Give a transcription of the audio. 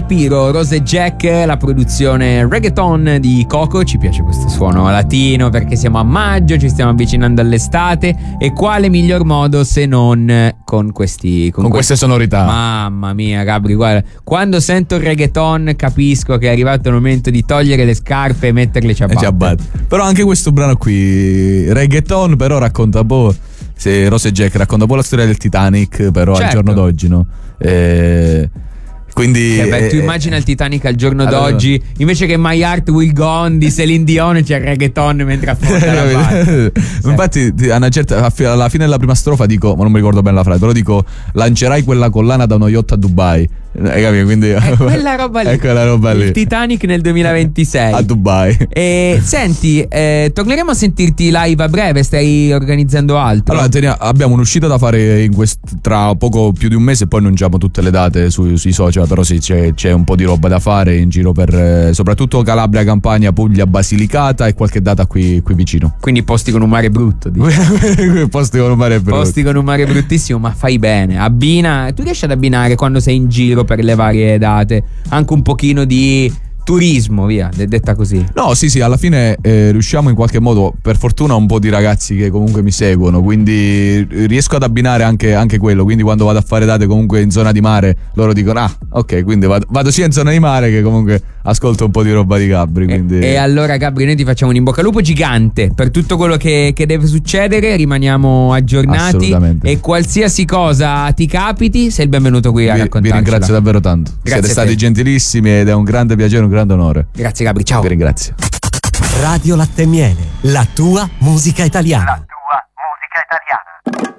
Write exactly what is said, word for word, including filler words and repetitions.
Shapiro, Rose e Jack, la produzione reggaeton di Coco. Ci piace questo suono latino perché siamo a maggio, ci stiamo avvicinando all'estate, e quale miglior modo se non con questi con, con questi... queste sonorità. Mamma mia, Gabri, guarda, quando sento il reggaeton capisco che è arrivato il momento di togliere le scarpe e mettere le ciabatte. ciabatte. Però anche questo brano qui, reggaeton, però racconta un po', se Rose e Jack racconta un po' la storia del Titanic, però certo. al giorno d'oggi, no? Eh, quindi che beh, tu eh, immagina il Titanic al giorno allora, d'oggi, invece che My Heart Will Go On di Celine Dion c'è il reggaeton mentre affonda la barca. Infatti a una certa, alla fine della prima strofa dico, ma non mi ricordo bene la frase, però dico: lancerai quella collana da uno yacht a Dubai. Hai capito? Quindi è quella roba lì, è quella roba lì. Il Titanic nel duemilaventisei a Dubai. E senti, eh, torneremo a sentirti live a breve. Stai organizzando altro? Allora tenia, abbiamo un'uscita da fare in quest, tra poco più di un mese, e poi annunciamo tutte le date su, sui social. Però sì, c'è, c'è un po' di roba da fare in giro per eh, soprattutto Calabria, Campania, Puglia, Basilicata e qualche data qui, qui vicino. Quindi posti con un mare brutto, posti con un mare brutto. Posti con un mare bruttissimo, ma fai bene. Abbina, tu riesci ad abbinare quando sei in giro per le varie date anche un pochino di turismo, via, detta così? No, sì, sì, alla fine eh, riusciamo in qualche modo, per fortuna, un po' di ragazzi che comunque mi seguono, quindi riesco ad abbinare anche, anche quello. Quindi quando vado a fare date comunque in zona di mare, loro dicono: ah, ok, quindi vado, vado sia in zona di mare che comunque ascolto un po' di roba di Gabri. Quindi... E, e allora, Gabri, noi ti facciamo un in bocca al lupo gigante per tutto quello che, che deve succedere. Rimaniamo aggiornati, assolutamente, e qualsiasi cosa ti capiti sei il benvenuto qui a vi, raccontarcela. vi ringrazio davvero tanto. Grazie, siete stati gentilissimi ed è un grande piacere, un grande onore. Grazie Gabri, ciao. Vi ringrazio. Radio Latte e Miele, la tua musica italiana. La tua musica italiana.